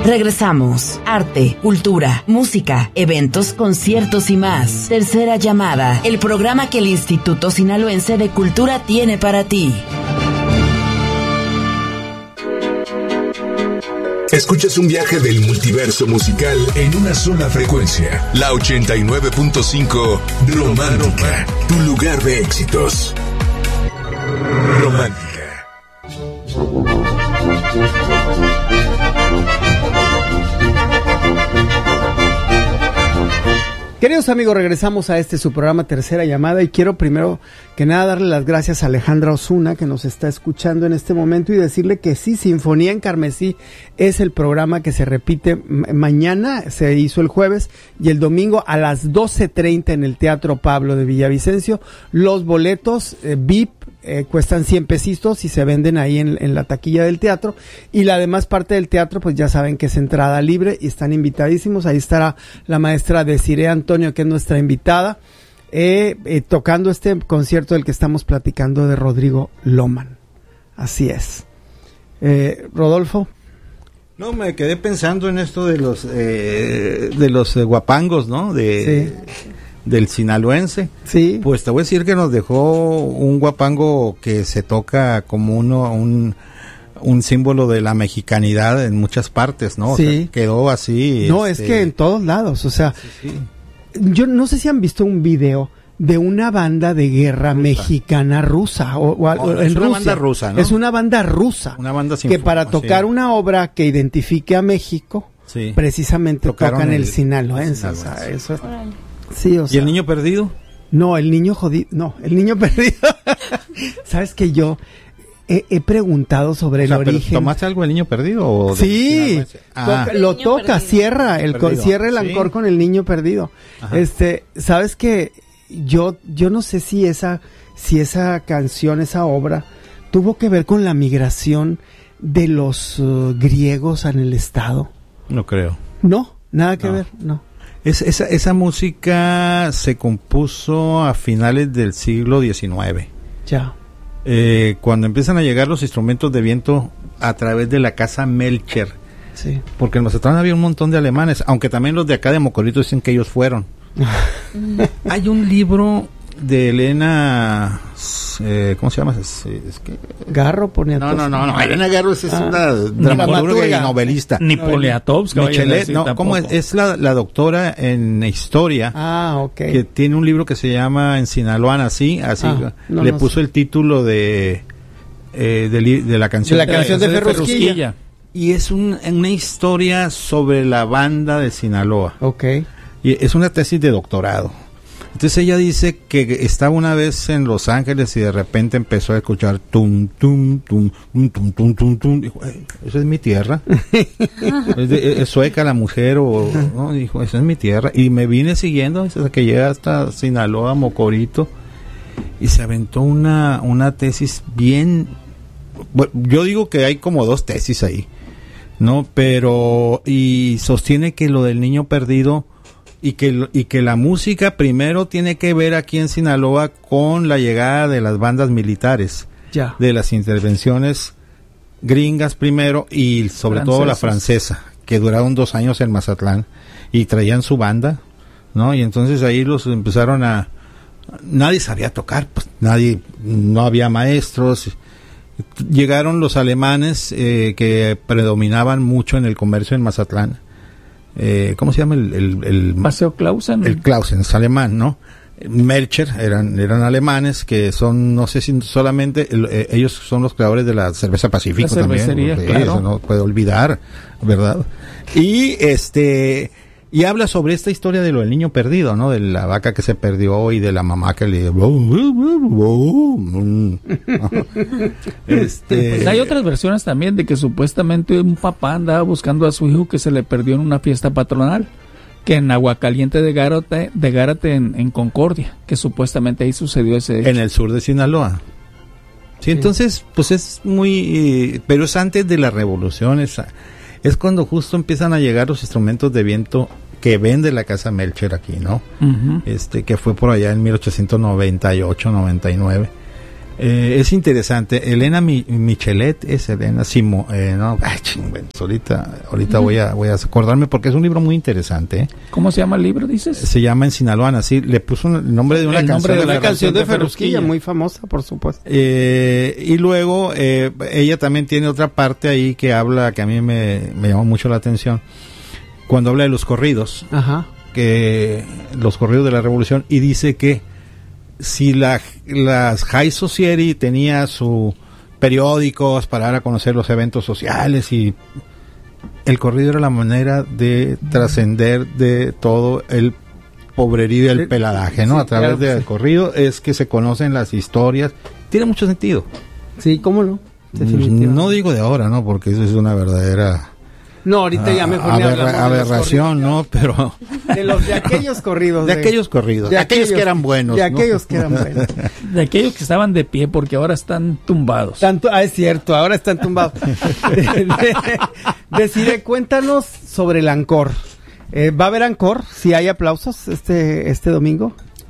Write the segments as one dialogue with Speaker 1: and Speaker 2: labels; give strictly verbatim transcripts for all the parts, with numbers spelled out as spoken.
Speaker 1: Regresamos. Arte, cultura, música, eventos, conciertos y más. Tercera llamada, el programa que el Instituto Sinaloense de Cultura tiene para ti.
Speaker 2: Escuchas un viaje del multiverso musical en una sola frecuencia. La ochenta y nueve punto cinco Romántica, tu lugar de éxitos. Romántica.
Speaker 3: Queridos amigos, regresamos a este su programa Tercera Llamada y quiero primero que nada darle las gracias a Alejandra Osuna que nos está escuchando en este momento y decirle que sí, Sinfonía en Carmesí es el programa que se repite mañana, se hizo el jueves y el domingo a las doce treinta en el Teatro Pablo de Villavicencio. Los boletos eh, V I P Eh, cuestan cien pesitos y se venden ahí en, en la taquilla del teatro, y la demás parte del teatro pues ya saben que es entrada libre y están invitadísimos. Ahí estará la maestra Desiree Antonio, que es nuestra invitada, eh, eh, tocando este concierto del que estamos platicando de Rodrigo Loman. Así es. eh, Rodolfo.
Speaker 4: No, me quedé pensando en esto de los eh, de los eh, guapangos, ¿no? De sí. Del sinaloense.
Speaker 3: Sí.
Speaker 4: Pues te voy a decir que nos dejó un guapango que se toca como uno un un símbolo de la mexicanidad en muchas partes, ¿no? O
Speaker 3: sí.
Speaker 4: sea, quedó así.
Speaker 3: No,
Speaker 4: este...
Speaker 3: es que en todos lados, o sea,
Speaker 4: sí, sí.
Speaker 3: Yo no sé si han visto un video de una banda de guerra rusa. mexicana rusa o, o,
Speaker 4: oh,
Speaker 3: en
Speaker 4: es
Speaker 3: Rusia.
Speaker 4: una banda rusa, ¿no?
Speaker 3: Es una banda rusa.
Speaker 4: Una banda
Speaker 3: que para tocar
Speaker 4: sí.
Speaker 3: una obra que identifique a México, sí. precisamente
Speaker 4: Tocaron
Speaker 3: tocan el, el sinaloense.
Speaker 4: el sinaloense.
Speaker 3: O sea, eso. Sí, o sea,
Speaker 4: ¿Y el niño perdido?
Speaker 3: No, el niño jodido, no, el niño perdido. ¿Sabes que yo he, he preguntado sobre o sea, el origen?
Speaker 4: ¿Tomaste algo del niño perdido? O
Speaker 3: sí,
Speaker 4: ah.
Speaker 3: toca, lo toca, perdido. cierra el con, cierra el ancor sí. con el niño perdido. Ajá. Este, ¿sabes que yo yo no sé si esa si esa canción, esa obra tuvo que ver con la migración de los uh, griegos en el estado?
Speaker 4: No creo.
Speaker 3: No, nada que
Speaker 4: no.
Speaker 3: ver, no.
Speaker 4: Es, esa, esa música se compuso a finales del siglo diecinueve.
Speaker 3: Ya.
Speaker 4: Eh, cuando empiezan a llegar los instrumentos de viento a través de la casa Melcher.
Speaker 3: Sí.
Speaker 4: Porque en Mazatlán había un montón de alemanes, aunque también los de acá de Mocorito dicen que ellos fueron. Hay un libro de Elena, eh, ¿cómo se llama? Es, es que,
Speaker 3: Garro Poniatowska.
Speaker 4: No, no, no, no, Elena Garro es, es
Speaker 3: ah,
Speaker 4: una dramaturga y novelista.
Speaker 5: Ni Poliatowska.
Speaker 4: Michelet, no, ¿cómo es? Es la, la doctora en historia.
Speaker 3: Ah, ok.
Speaker 4: Que tiene un libro que se llama En Sinaloa así, así ah, no, le no puso sé. el título de, eh, de, de la canción.
Speaker 3: De la canción de, de, de Ferrusquilla. Ferrusquilla.
Speaker 4: Y es un, una historia sobre la banda de Sinaloa.
Speaker 3: Ok.
Speaker 4: Y es una tesis de doctorado. Entonces ella dice que estaba una vez en Los Ángeles y de repente empezó a escuchar tum, tum, tum, tum, tum, tum, tum, tum. Dijo, esa es mi tierra. es, de, es sueca la mujer o no, dijo, esa es mi tierra. Y me vine siguiendo hasta que llega hasta Sinaloa, Mocorito, y se aventó una, una tesis bien, bueno, yo digo que hay como dos tesis ahí, ¿no? Pero, y sostiene que lo del niño perdido Y que, y que la música primero tiene que ver aquí en Sinaloa con la llegada de las bandas militares,
Speaker 3: ya.
Speaker 4: de las intervenciones gringas primero y sobre Francesas. todo la francesa, que duraron dos años en Mazatlán y traían su banda, ¿no? Y entonces ahí los empezaron a... Nadie sabía tocar, pues nadie, no había maestros. Llegaron los alemanes eh, que predominaban mucho en el comercio en Mazatlán. Eh, ¿Cómo se llama el, el, el
Speaker 5: Paseo Clausen?
Speaker 4: El Clausen, es alemán, ¿no? Melcher, eran eran alemanes que son, no sé si solamente, el, eh, ellos son los creadores de la cerveza Pacífico
Speaker 5: la
Speaker 4: también.
Speaker 5: Porque, claro.
Speaker 4: Eso no puede olvidar, ¿verdad? Y este... Y habla sobre esta historia de lo del niño perdido, ¿no? De la vaca que se perdió y de la mamá que le... este...
Speaker 5: Pues hay otras versiones también de que supuestamente un papá andaba buscando a su hijo que se le perdió en una fiesta patronal, que en Aguacaliente de Gárate, de Gárate en, en Concordia, que supuestamente ahí sucedió ese hecho.
Speaker 4: En el sur de Sinaloa. Sí, sí. Entonces, pues es muy... Eh, pero es antes de la revolución, es, es cuando justo empiezan a llegar los instrumentos de viento que vende la casa Melcher aquí, ¿no? Uh-huh. Este, que fue por allá en mil ochocientos noventa y ocho, noventa y nueve. Eh, es interesante. Elena Mi- Michelet es Elena Simo. Eh, no, ay, ching, bueno, ahorita, ahorita uh-huh. voy a voy a acordarme porque es un libro muy interesante. ¿eh?
Speaker 5: ¿Cómo se llama el libro, dices?
Speaker 4: Se llama En Sinaloa, sí. Le puso un, el nombre de una
Speaker 3: el
Speaker 4: canción
Speaker 3: de,
Speaker 4: de
Speaker 3: la canción de Ferrusquilla, muy famosa, por supuesto.
Speaker 4: Eh, y luego eh, ella también tiene otra parte ahí que habla, que a mí me, me llamó mucho la atención, cuando habla de los corridos,
Speaker 3: Ajá.
Speaker 4: que los corridos de la revolución, y dice que si la las High Society tenía sus periódicos para dar a conocer los eventos sociales, y el corrido era la manera de trascender de todo el pobrerío y el peladaje, ¿no? Sí, a través claro, del sí. corrido es que se conocen las historias. Tiene mucho sentido.
Speaker 3: Sí, ¿cómo no?
Speaker 4: No digo de ahora, ¿no? Porque eso es una verdadera...
Speaker 3: No, ahorita ya mejor
Speaker 4: aberra-
Speaker 3: ni hablamos de
Speaker 4: aberración, ¿no? Pero
Speaker 3: de los de aquellos corridos,
Speaker 4: de,
Speaker 3: de
Speaker 4: aquellos corridos,
Speaker 3: de
Speaker 4: de aquellos,
Speaker 3: aquellos
Speaker 4: que eran buenos,
Speaker 3: de
Speaker 4: ¿no?
Speaker 3: aquellos que eran buenos,
Speaker 5: de aquellos que estaban de pie porque ahora están tumbados.
Speaker 3: Tanto, ah, es cierto, ahora están tumbados. Decide, cuéntanos sobre el Ancor. Eh, ¿Va a haber Ancor? Si hay aplausos este este domingo.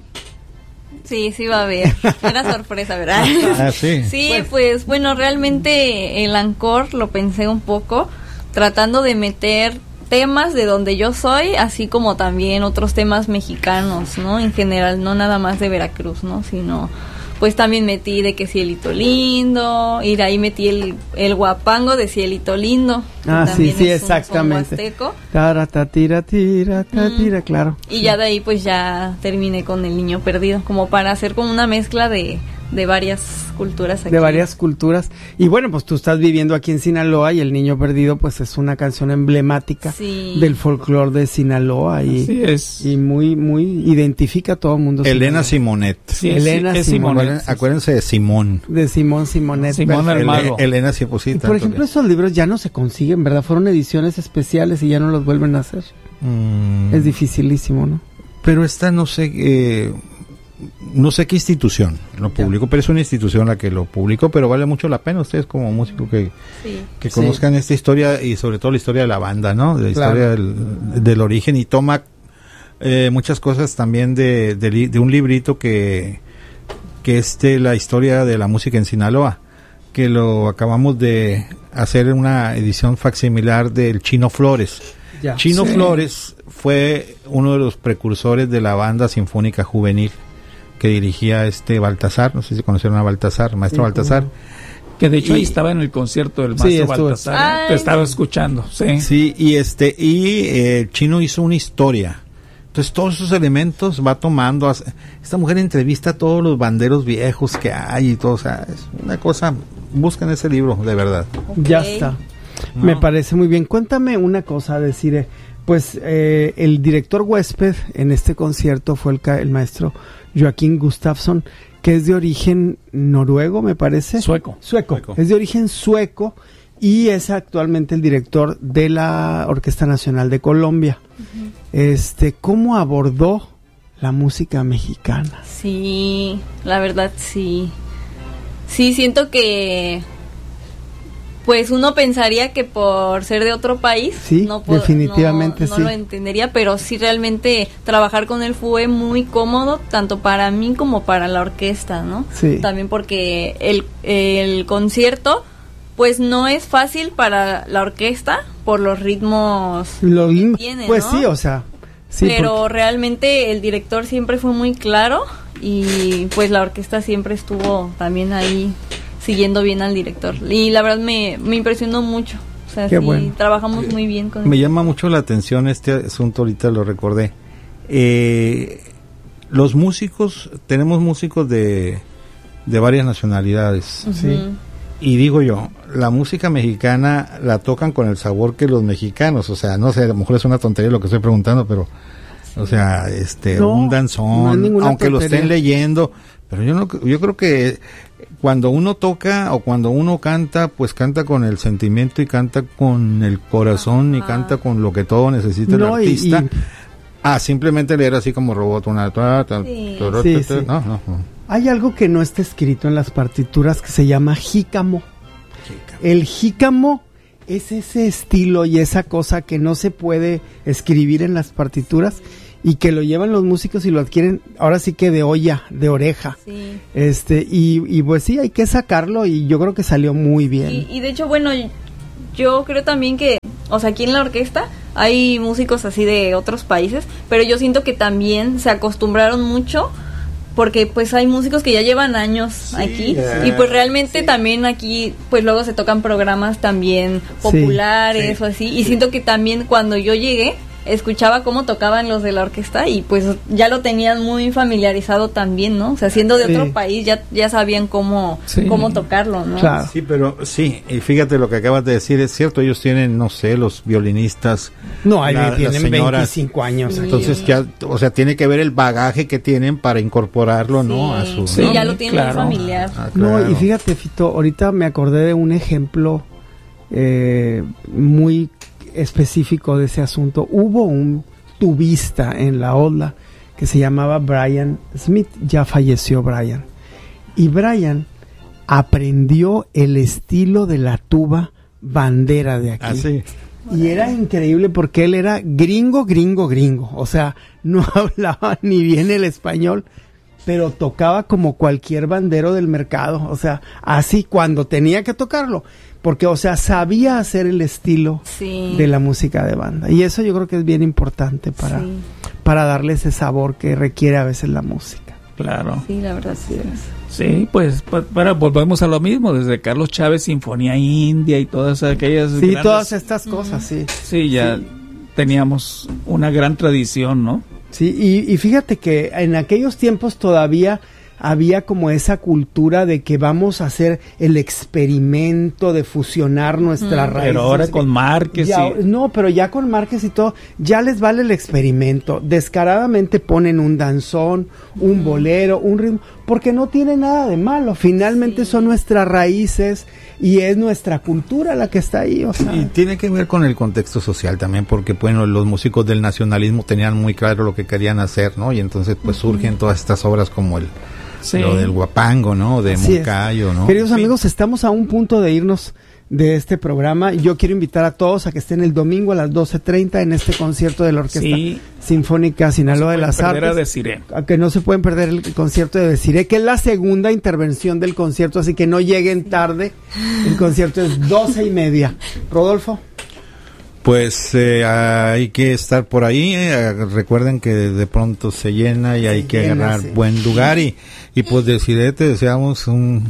Speaker 6: Sí, sí va a haber. Era sorpresa, ¿verdad?
Speaker 4: Ah, sí.
Speaker 6: Sí, pues, pues bueno, realmente el Ancor lo pensé un poco, tratando de meter temas de donde yo soy, así como también otros temas mexicanos, ¿no? En general, no nada más de Veracruz, ¿no? Sino, pues también metí de que Cielito Lindo, y de ahí metí el, el guapango de Cielito Lindo.
Speaker 3: Ah, sí, sí, exactamente. Tara, ta, tira, tira, ta, tira, claro.
Speaker 6: Y ya de ahí pues ya terminé con El Niño Perdido, como para hacer como una mezcla de... de varias culturas aquí.
Speaker 3: De varias culturas. Y bueno, pues tú estás viviendo aquí en Sinaloa y El Niño Perdido pues es una canción emblemática
Speaker 6: sí.
Speaker 3: del folclore de Sinaloa y,
Speaker 5: Así es.
Speaker 3: y muy muy identifica a todo el mundo.
Speaker 4: Elena Simonet.
Speaker 5: Sí,
Speaker 3: Elena
Speaker 5: sí, es
Speaker 3: Simonet.
Speaker 5: Simonet.
Speaker 4: Acuérdense, acuérdense de Simón.
Speaker 3: De Simón Simonet.
Speaker 5: Simón el mago.
Speaker 4: Elena sí, pues sí,
Speaker 3: Y
Speaker 4: tanto
Speaker 3: por ejemplo,
Speaker 4: que...
Speaker 3: esos libros ya no se consiguen, ¿verdad? Fueron ediciones especiales y ya no los vuelven a hacer.
Speaker 4: Mm.
Speaker 3: Es dificilísimo, ¿no?
Speaker 4: Pero esta no sé... Eh... no sé qué institución lo publicó, pero es una institución la que lo publicó, pero vale mucho la pena ustedes como músicos que,
Speaker 6: sí.
Speaker 4: que conozcan sí. esta historia y sobre todo la historia de la banda, ¿no? La
Speaker 3: claro.
Speaker 4: historia del, del origen, y toma eh, muchas cosas también de, de, de un librito que, que es de la historia de la música en Sinaloa, que lo acabamos de hacer en una edición facsimilar del Chino Flores. Ya. Chino sí. Flores fue uno de los precursores de la banda sinfónica juvenil que dirigía este Baltasar, no sé si conocieron a Baltasar, maestro sí, Baltasar.
Speaker 5: Como... que de hecho y... ahí estaba en el concierto del maestro sí, Baltasar, Ay. te estaba escuchando, sí.
Speaker 4: Sí, y este y eh, Chino hizo una historia. Entonces todos esos elementos va tomando, a, esta mujer entrevista a todos los banderos viejos que hay y todo, o sea, es una cosa, busquen ese libro, de verdad.
Speaker 3: Okay. Ya está. No. Me parece muy bien. Cuéntame una cosa, Desiree. Pues eh, el director huésped en este concierto fue el, el maestro Joaquín Gustafsson, que es de origen noruego, me parece.
Speaker 5: Sueco.
Speaker 3: Sueco. Sueco. Es de origen sueco y es actualmente el director de la Orquesta Nacional de Colombia. Uh-huh. Este, ¿cómo abordó la música mexicana?
Speaker 6: Sí, la verdad sí. Sí, siento que pues uno pensaría que por ser de otro país
Speaker 3: sí,
Speaker 6: no puedo,
Speaker 3: definitivamente
Speaker 6: no, no
Speaker 3: sí.
Speaker 6: lo entendería, pero sí realmente trabajar con él fue muy cómodo, tanto para mí como para la orquesta, ¿no?
Speaker 3: Sí.
Speaker 6: También porque el, el concierto pues no es fácil para la orquesta por los ritmos
Speaker 3: lo
Speaker 6: que tiene,
Speaker 3: pues
Speaker 6: ¿no?
Speaker 3: sí, o sea, sí,
Speaker 6: pero
Speaker 3: porque...
Speaker 6: realmente el director siempre fue muy claro y pues la orquesta siempre estuvo también ahí siguiendo bien al director. Y la verdad me, me impresionó mucho. O sea,
Speaker 3: Qué
Speaker 6: sí,
Speaker 3: bueno.
Speaker 6: trabajamos muy bien con
Speaker 4: Me
Speaker 6: él.
Speaker 4: llama mucho la atención este asunto, ahorita lo recordé. Eh, los músicos, tenemos músicos de, de varias nacionalidades.
Speaker 3: Uh-huh. Sí.
Speaker 4: Y digo yo, la música mexicana la tocan con el sabor que los mexicanos, o sea, no sé, a lo mejor es una tontería lo que estoy preguntando, pero, sí. o sea, este,
Speaker 3: no,
Speaker 4: un danzón,
Speaker 3: no
Speaker 4: aunque
Speaker 3: tontería.
Speaker 4: lo estén leyendo, pero yo no, yo creo que cuando uno toca o cuando uno canta, pues canta con el sentimiento y canta con el corazón ah. y canta con lo que todo necesita no, el artista. Y, y... Ah, simplemente leer así como robot una...
Speaker 6: Sí.
Speaker 3: Sí, sí.
Speaker 4: No, no, no.
Speaker 3: Hay algo que no está escrito en las partituras que se llama jícamo. jícamo. El jícamo es ese estilo y esa cosa que no se puede escribir en las partituras y que lo llevan los músicos y lo adquieren ahora sí que de olla, de oreja.
Speaker 6: Sí.
Speaker 3: Este, y, y pues sí, hay que sacarlo y yo creo que salió muy bien.
Speaker 6: Y, y de hecho, bueno, yo creo también que, o sea, aquí en la orquesta hay músicos así de otros países, pero yo siento que también se acostumbraron mucho porque pues hay músicos que ya llevan años sí, aquí yeah. y pues realmente sí. también aquí pues luego se tocan programas también populares sí, sí, o así y sí. siento que también cuando yo llegué escuchaba cómo tocaban los de la orquesta y pues ya lo tenían muy familiarizado también, ¿no? O sea, siendo de sí. otro país ya ya sabían cómo sí. cómo tocarlo, ¿no?
Speaker 4: Claro. Sí, pero sí, y fíjate lo que acabas de decir, es cierto, ellos tienen, no sé, los violinistas.
Speaker 3: No, ahí la, tienen señoras, veinticinco años.
Speaker 4: Sí. Entonces ya, o sea, tiene que ver el bagaje que tienen para incorporarlo, sí. ¿no? A su,
Speaker 6: sí,
Speaker 4: ¿no?
Speaker 6: ya lo tienen claro. familiar.
Speaker 4: Ah, claro.
Speaker 3: No, y fíjate, Fito, ahorita me acordé de un ejemplo eh, muy específico de ese asunto. Hubo un tubista en la Odla que se llamaba Brian Smith, ya falleció Brian, y Brian aprendió el estilo de la tuba bandera de aquí.
Speaker 4: ¿Ah, sí?
Speaker 3: Y era increíble porque él era gringo, gringo, gringo, o sea, no hablaba ni bien el español, pero tocaba como cualquier bandero del mercado, o sea, así cuando tenía que tocarlo, porque, o sea, sabía hacer el estilo sí. de la música de banda. Y eso yo creo que es bien importante para, sí. para darle ese sabor que requiere a veces la música.
Speaker 5: Claro.
Speaker 6: Sí, la verdad sí.
Speaker 5: Sí, pues para, volvemos a lo mismo, desde Carlos Chávez, Sinfonía India y todas aquellas...
Speaker 3: Sí, grandes, todas estas cosas, uh-huh. sí.
Speaker 5: Sí, ya sí. teníamos una gran tradición, ¿no?
Speaker 3: Sí, y, y fíjate que en aquellos tiempos todavía había como esa cultura de que vamos a hacer el experimento de fusionar nuestra mm. raíz.
Speaker 5: Pero ahora con Márquez
Speaker 3: ya,
Speaker 5: y...
Speaker 3: No, pero ya con Márquez y todo, ya les vale el experimento. Descaradamente ponen un danzón, un mm. bolero, un ritmo, porque no tiene nada de malo. Finalmente sí. son nuestras raíces y es nuestra cultura la que está ahí. O sea.
Speaker 4: Y tiene que ver con el contexto social también, porque bueno, los músicos del nacionalismo tenían muy claro lo que querían hacer, ¿no? Y entonces pues uh-huh. surgen todas estas obras como el Sí. lo del guapango, ¿no? De Así Moncayo,
Speaker 3: es.
Speaker 4: ¿no?
Speaker 3: Queridos sí. amigos, estamos a un punto de irnos de este programa. Yo quiero invitar a todos a que estén el domingo a las doce treinta en este concierto de la Orquesta sí. Sinfónica Sinaloa no de las Artes.
Speaker 5: A, Desiree.
Speaker 3: a que no se pueden perder el concierto de Desiree, que es la segunda intervención del concierto, así que no lleguen tarde. El concierto es doce y media. Rodolfo.
Speaker 4: Pues eh, hay que estar por ahí, eh, recuerden que de pronto se llena y hay se que llena, agarrar sí. buen lugar y, y pues Desiree, te deseamos un,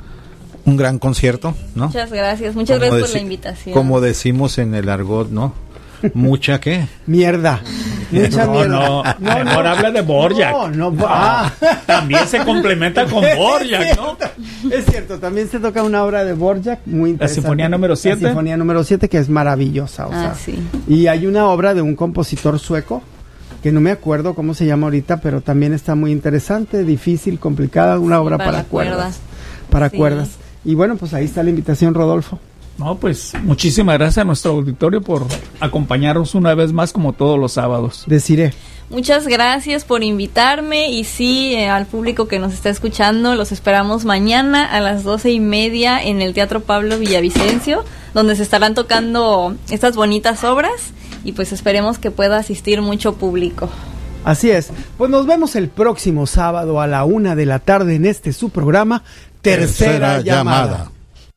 Speaker 4: un gran concierto, ¿no?
Speaker 6: Muchas gracias, muchas como gracias deci- por la invitación.
Speaker 4: Como decimos en el argot, ¿no? ¿Mucha qué?
Speaker 3: Mierda. Mucha
Speaker 5: no,
Speaker 3: mierda.
Speaker 5: No, no, mejor no, habla de Borjak.
Speaker 3: No, no, ah.
Speaker 5: También se complementa con Borjak, ¿no?
Speaker 3: Es cierto, también se toca una obra de Borjak muy interesante.
Speaker 5: La Sinfonía número siete.
Speaker 3: La Sinfonía número siete, que es maravillosa. O
Speaker 6: ah,
Speaker 3: sea,
Speaker 6: sí.
Speaker 3: Y hay una obra de un compositor sueco, que no me acuerdo cómo se llama ahorita, pero también está muy interesante, difícil, complicada, una sí, obra para, para cuerdas. cuerdas. Para sí. cuerdas. Y bueno, pues ahí está la invitación, Rodolfo.
Speaker 5: No, pues muchísimas gracias a nuestro auditorio por acompañarnos una vez más como todos los sábados.
Speaker 3: Desiree.
Speaker 6: Muchas gracias por invitarme y sí, eh, al público que nos está escuchando, los esperamos mañana a las doce y media en el Teatro Pablo Villavicencio, donde se estarán tocando estas bonitas obras y pues esperemos que pueda asistir mucho público.
Speaker 3: Así es, pues nos vemos el próximo sábado a la una de la tarde en este su programa Tercera, Tercera Llamada. llamada.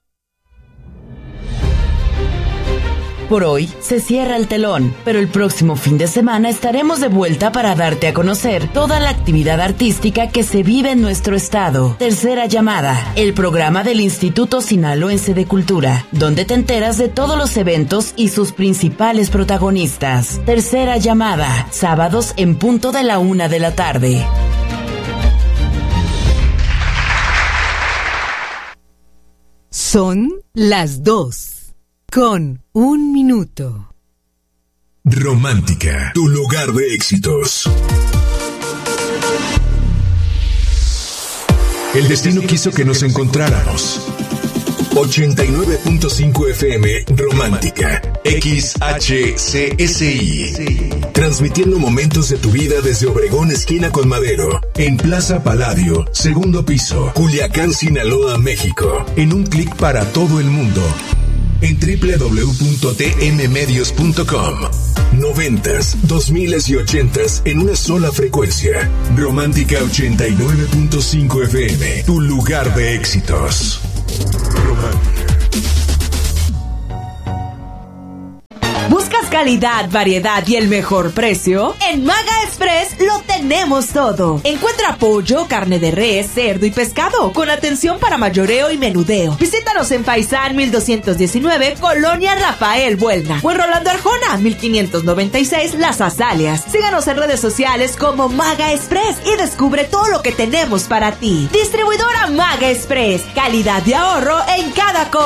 Speaker 1: Por hoy se cierra el telón, pero el próximo fin de semana estaremos de vuelta para darte a conocer toda la actividad artística que se vive en nuestro estado. Tercera Llamada, el programa del Instituto Sinaloense de Cultura, donde te enteras de todos los eventos y sus principales protagonistas. Tercera Llamada, sábados en punto de la una de la tarde.
Speaker 7: Son las dos. Con un minuto.
Speaker 2: Romántica, tu lugar de éxitos. El destino quiso que nos encontráramos. ochenta y nueve punto cinco F M Romántica, X H C S I. Transmitiendo momentos de tu vida desde Obregón, esquina con Madero, en Plaza Palladio, segundo piso, Culiacán, Sinaloa, México. En un clic para todo el mundo. en doble u doble u doble u punto t m medios punto com. Noventas, dos miles y ochentas en una sola frecuencia. Romántica ochenta y nueve punto cinco F M, tu lugar de éxitos. Romántica.
Speaker 8: ¿Buscas calidad, variedad y el mejor precio? En Maga Express lo tenemos todo. Encuentra pollo, carne de res, cerdo y pescado, con atención para mayoreo y menudeo. Visítanos en Faisán mil doscientos diecinueve, Colonia Rafael Buelna, o en Rolando Arjona mil quinientos noventa y seis, Las Azaleas. Síganos en redes sociales como Maga Express y descubre todo lo que tenemos para ti. Distribuidora Maga Express, calidad de ahorro en cada cosa.